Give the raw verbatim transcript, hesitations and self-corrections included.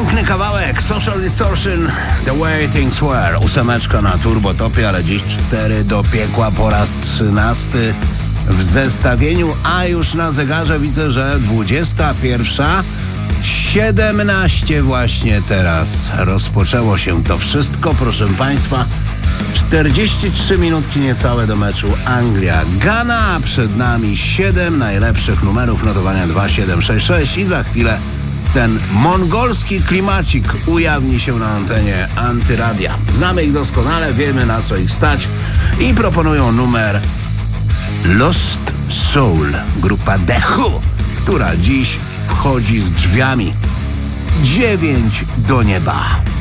Piękny kawałek, Social Distortion, The Way Things Were. Ósemeczka na turbotopie, ale dziś cztery do piekła po raz trzynasty w zestawieniu, a już na zegarze widzę, że dwudziesta pierwsza siedemnaście właśnie teraz rozpoczęło się to wszystko, proszę Państwa. czterdzieści trzy minutki niecałe do meczu Anglia-Ghana. Przed nami siedem najlepszych numerów notowania dwa siedem sześć sześć i za chwilę ten mongolski klimacik ujawni się na antenie Antyradia. Znamy ich doskonale, wiemy na co ich stać i proponują numer Lost Soul, grupa The Who, która dziś wchodzi z drzwiami. Dziewięć do nieba.